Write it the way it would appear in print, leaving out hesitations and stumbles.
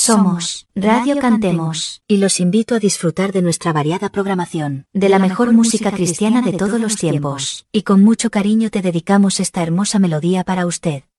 Somos Radio Cantemos y los invito a disfrutar de nuestra variada programación, de la mejor música cristiana de todos los tiempos, y con mucho cariño te dedicamos esta hermosa melodía para usted.